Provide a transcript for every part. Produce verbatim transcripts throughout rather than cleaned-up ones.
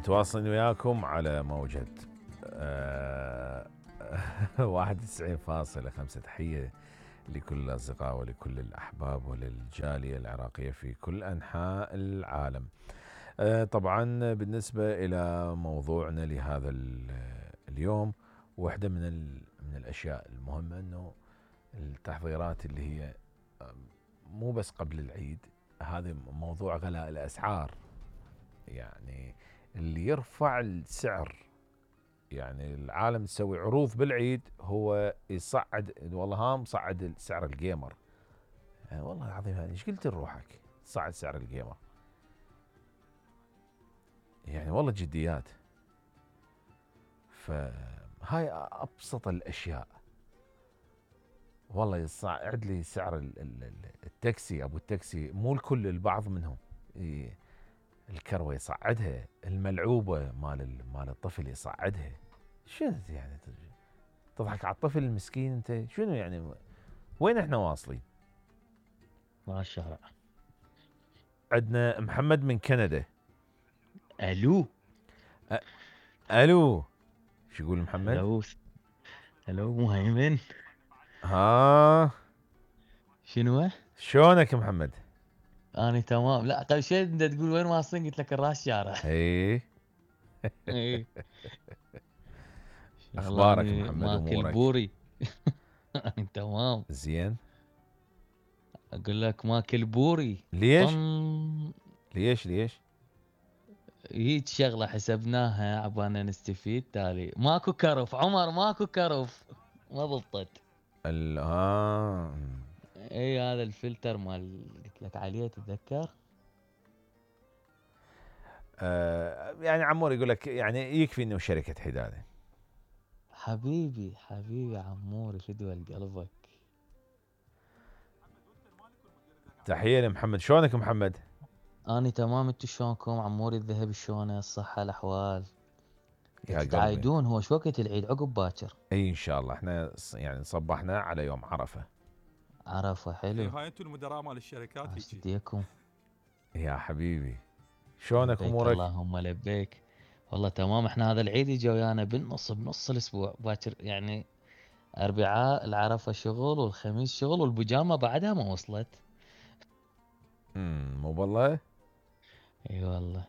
متواصلين وياكم على موجة آه واحد وتسعين فاصلة خمسة. تحية لكل الأصدقاء ولكل الأحباب وللجالية العراقية في كل أنحاء العالم. آه طبعا بالنسبة إلى موضوعنا لهذا اليوم، واحدة من من الأشياء المهمة أنه التحضيرات اللي هي مو بس قبل العيد، هذا موضوع غلاء الأسعار، يعني اللي يرفع السعر. يعني العالم تسوي عروض بالعيد، هو يصعد، والله هام صعد سعر الجيمر. يعني والله العظيم يعني ايش قلت لروحك صعد سعر الجيمر؟ يعني والله جديات. فهاي ابسط الاشياء. والله يصعد لي سعر التاكسي، ابو التاكسي مو الكل، البعض منهم. الكروه يصعدها، الملعوبه مال مال الطفل يصعدها. شنو يعني تضحك على الطفل المسكين انت؟ شنو يعني؟ وين احنا واصلين؟ ما الشارع. عندنا محمد من كندا. الو أ... الو، شو يقول محمد؟ الو الو مهيمن. ها شنو؟ شلونك محمد؟ انا تمام. لا قبل شيء انت تقول وين واصلين، قلت لك الراس شارع. اي اي والله اخبارك انا محمد؟ ماكل امورك بوري. انا تمام. زين؟ اقول لك ماكل بوري. ليش طن. ليش ليش؟ هيك شغله حسبناها عبانا نستفيد. تالي ماكو كرف عمر، ماكو كرف. ما ضبطت. ال... ها اي هذا الفلتر مال قلت لك عليه، تتذكر؟ آه يعني عمور يقول لك يعني يكفي انه شركه حداده. حبيبي حبيبي عموري، فدوى لقلبك. تحيه لمحمد. شلونك محمد؟ اني تمام. انتو شلونكم عموري؟ الذهب شلونه؟ الصحة الاحوال؟ يا قلبي تتعايدون؟ هو شو وقت العيد؟ عقب باكر اي ان شاء الله. احنا يعني صبحنا على يوم عرفه. عرفه. حلو. اي هاي انتم المدراء مال الشركات هيجي. يديكم. يا حبيبي شلونك لبيك امورك؟ اللهم لبيك. والله تمام. احنا هذا العيد يجي ويانا بالنص بنص الاسبوع باكر، يعني اربعاء العرفه شغل والخميس شغل والبيجامه بعدها ما وصلت. امم مو والله. اي والله.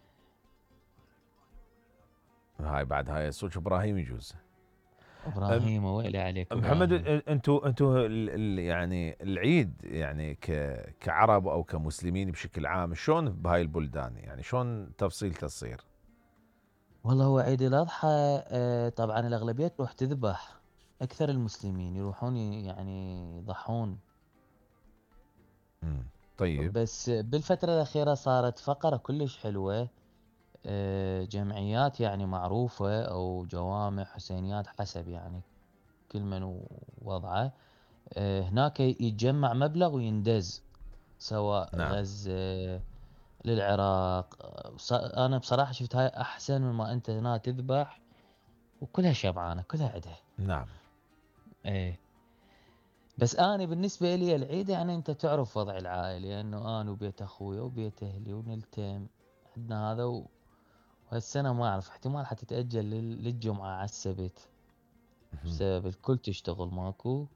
هاي بعد هاي صوت ابراهيم يجوز. ابراهيم ويلي عليك محمد، ابراهيم. انتوا انتوا يعني العيد يعني ك كعرب او كمسلمين بشكل عام، شلون بهاي البلدان؟ يعني شلون تفصيلته تصير؟ والله هو عيد الاضحى آه، طبعا الاغلبيه تروح تذبح. اكثر المسلمين يروحون يعني يضحون. امم طيب. بس بالفترة الأخيرة صارت فقرة كلش حلوة. آه، جمعيات يعني معروفة أو جوامع حسينيات حسب يعني كل من وضعه. آه، هناك يتجمع مبلغ ويندز، سواء نعم غزة للعراق. آه، ص- أنا بصراحة شفت هاي أحسن مما أنت هنا تذبح وكلها شبعانة كلها عدها. نعم. ايه. بس أنا بالنسبة لي العيد يعني أنت تعرف وضعي العائلي، لأنه أنا وبيت أخويا وبيت أهلي ونلتم عندنا هذا و... وهالسنة ما أعرف، احتمال حتتأجل لل... للجمعة على السبت مهم. بسبب الكل تشتغل ماكو.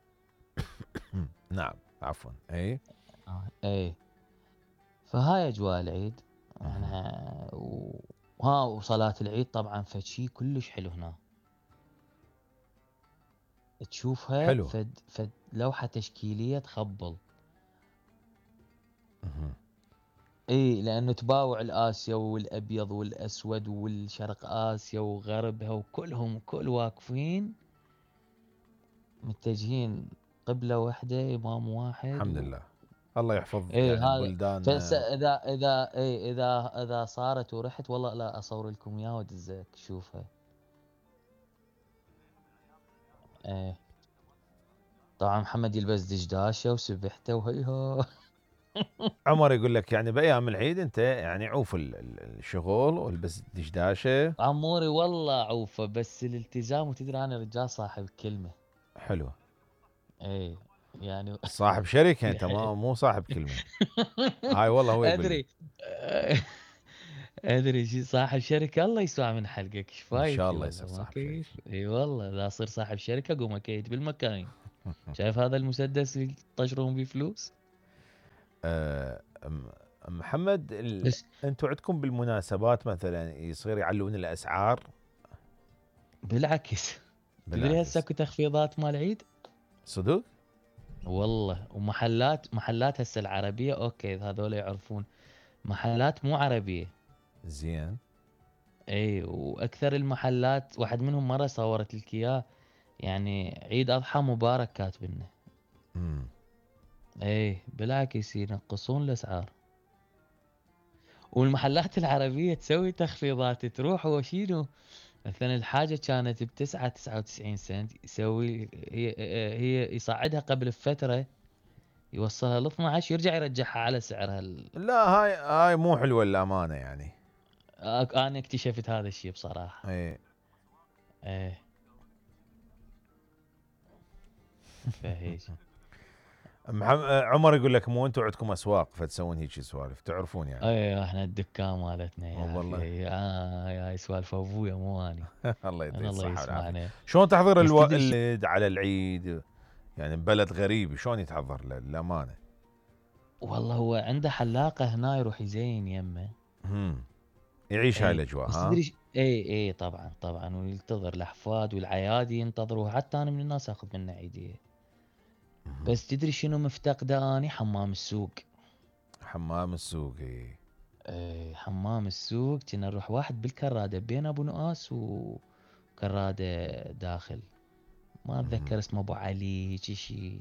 نعم عفوا. اي آه. ايه. فهاي أجواء العيد. مهم. احنا و... وها وصلاة العيد طبعا فشي كلش حلو هنا. تشوفها حلو. فد فد لوحة تشكيلية تخبل. مهم. اي لانه تباوع الاسيا والابيض والاسود والشرق اسيا وغربها وكلهم كل واقفين متجهين قبلة واحدة امام واحد الحمد و... لله. الله يحفظ اي يعني هذا. البلدان. فس اذا اذا اي اذا اذا صارت ورحت والله لا اصور لكم اياها وادزك شوفها. ايه. طبعا محمد يلبس دشداشة وسبحته وهيها. عمر يقول لك يعني بايام العيد انت يعني عوف ال- ال- الشغل والبس دشداشه. عموري والله عوفة، بس الالتزام، وتدري انا رجال صاحب كلمة. حلو. ايه يعني. صاحب شركه انت، ما مو صاحب كلمه. هاي والله هو يقول لي. ادري. ادري شي صاحب شركه الله يسمع من حلقك، ايش ان فايتي شاء الله والله يصير ما صاحب كيف. شركه. اي والله لا اصير صاحب شركه اقوم اكيد بالمكاين. شايف هذا المسدس اللي تطشرون بيه فلوس؟ أه أم- محمد ال... بس انتم عندكم بالمناسبات مثلا يصير يعلون الاسعار؟ بالعكس، تدري هسه بالعكس اكو تخفيضات مال عيد صدق؟ والله. ومحلات محلات هسه العربيه اوكي هذول يعرفون، محلات مو عربيه. زين. اي واكثر المحلات واحد منهم مره صورت لك اياه، يعني عيد اضحى مبارك كاتبنه. امم اي بالعكس ينقصون الاسعار. والمحلات العربيه تسوي تخفيضات، تروح وشينو مثلا الحاجه كانت بتسعة تسعة وتسعين سنت، يسوي هي, هي يصعدها قبل فتره، يوصلها ل اثنا عشر يرجع يرجعها على سعرها ال... لا هاي هاي مو حلوه الامانه يعني. أك- انا اكتشفت هذا الشيء بصراحه. اي. ايه فهيج. محمد عمر يقول لك مو انتم عندكم اسواق فتسوون هيك سوالف تعرفون يعني؟ ايه احنا الدكان مالتنا يا اخي، والله. إيه، آه هاي سوالف ابويا مو اني. الله يعطيه انا الله الصحه والعافيه. يسمعنا. شلون تحضر بس الو... تدري ش... العيد على العيد؟ يعني بلد غريب شلون يتحضر له للامانه؟ والله هو عنده حلاقه هنا يروح يزين يمه. امم يعيش هاي اي الاجواء بس ها؟ تدري ش... اي اي طبعا طبعا، وينتظر الاحفاد والعيادي ينتظروه، حتى انا من الناس اخذ منه عيديه. مهم. بس تدري شنو مفتقده اني؟ حمام السوق. حمام السوق. اي. اي حمام السوق كنا نروح واحد بالكراده بين ابو نؤاس وكراده داخل، ما مهم. اتذكر اسمه ابو علي هيجي شي.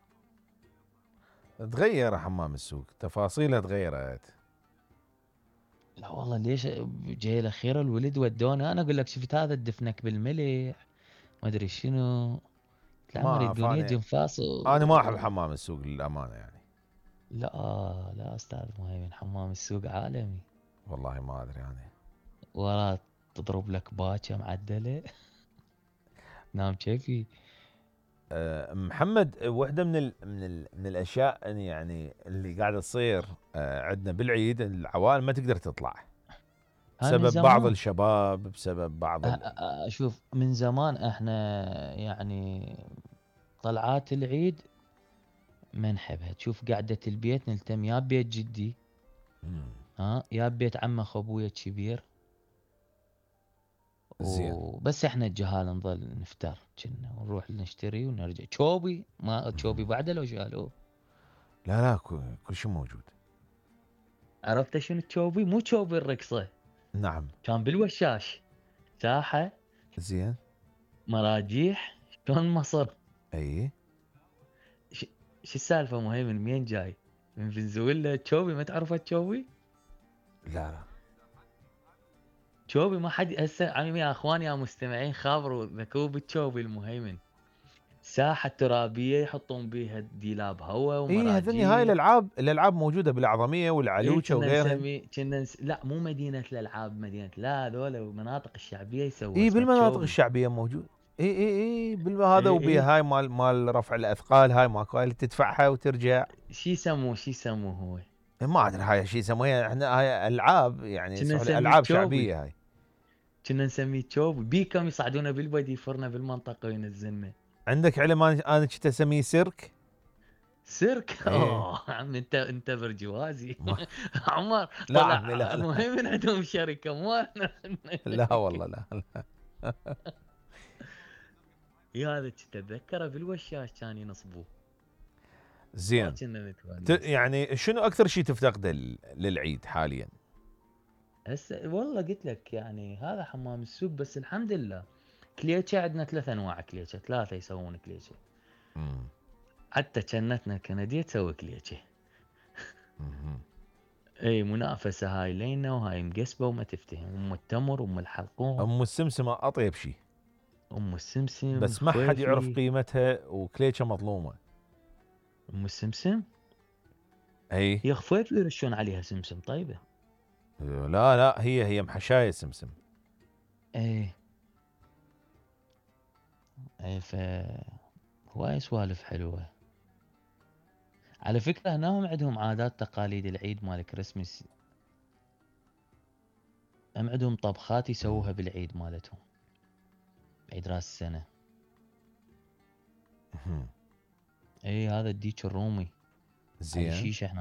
تغير حمام السوق تفاصيله تغيرت. لا والله ليش جاي الاخير الولد ودونا، انا اقول لك شفت هذا الدفنك بالملح ما ادري شنو، العمر ما الدنيا فاني جنفاص انا ما احب و... حمام السوق للامانه يعني. لا لا استاذ مهيمن، حمام السوق عالمي. والله ما ادري يعني. ورا تضرب لك باكه معدله نام كيفي. أه محمد واحده من ال من ال من الاشياء يعني اللي قاعده تصير أه عندنا بالعيد العوائل ما تقدر تطلع هاي من بسبب بعض زمان. الشباب بسبب بعض أ- ال... أ- أ- شوف من زمان احنا يعني طلعات العيد ما نحبها. تشوف قعدة البيت نلتم يا بيت جدي، مم. ها يا بيت عمه ابويا الكبير، زين. وبس احنا الجهال نظل نفتر كنا ونروح نشتري ونرجع. تشوبي ما تشوبي مم. بعده لو شالوه. لا لا كل, كل شيء موجود. عرفت شنو تشوبي؟ مو تشوبي الرقصة، نعم. كان بالوشاش ساحة زين. مراجيح شلون مصر. اي. ش... شو السالفة مهيمن منين جاي؟ من فنزويلا تشوبي ما تعرفه تشوبي؟ لا لا. تشوبي ما حد هسه يعني يا اخواني يا مستمعين خابروا ذكروا بالتشوبي المهيمن، ساحة ترابية يحطون بيها ديلاب هواء اي هذني هاي ومراجيح. الالعاب الالعاب موجوده بالاعظميه اي والعلوچه كنا وغيرها. نسمي كنا نس... لا مو مدينة الالعاب مدينة، لا هذول المناطق الشعبية يسووا اي اسمها بالمناطق تشوبي. الشعبيه موجود. اي اي اي بال- هذا اي وبيها اي هاي مال مال رفع الاثقال هاي ماكو هاي اللي تدفعها وترجع. شي يسموه شي يسموه هو. ما ادري هاي شيء يسموها احنا هاي العاب يعني كنا صح نسميه العاب تشوبي، شعبيه هاي. كنا نسميه تشوبي. بيكم يصعدونه بالبدي يفرنا بالمنطقة وينزلنا. عندك علم انا أنا كنت اسميه سيرك. سيرك ايه. اوه عم انت انت برجوازي ما عمر. لا عمي طلع لا لا. المهم من عندهم شركة مو احنا. لا والله لا, لا. يا هذا كنت اتذكره بالوشاش كان ينصبوه ما زين. كنا ت- نتونس. يعني شنو اكثر شيء تفتقده ل- للعيد حاليا؟ هسه والله قلت لك يعني هذا حمام السوق، بس الحمد لله كليتشة عندنا ثلاث انواع كليتشة، ثلاثة يسوون كليتشة. مم. حتى جنتنا الكندية تسوي كليتشة. مم. اي منافسة هاي لينا وهاي مقسبة وما تفتهم، ام التمر ام الحلقوم ام السمسمه اطيب شيء ام السمسم بس ما حد يعرف الخويفي. قيمتها وكليتشه مظلومه. ام السمسم اي. هي خفيف يرشون عليها سمسم طيبة. لا لا هي هي محشايه سمسم. ايه ايه ف هواي سوالف حلوة. على فكرة هناهم عندهم عادات تقاليد العيد مال كريسمس. هم عندهم طبخات يسووها بالعيد مالتهم، عيد راس السنة. مهم. اي هذا الديك الرومي، هذه زين. الشيشة احنا